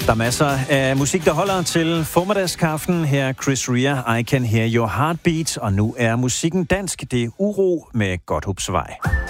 Der er masser af musik, der holder til formiddagskaffen. Her Chris Rea, I Can Hear Your Heartbeat. Og nu er musikken dansk. Det er Uro med Godthåbsvej.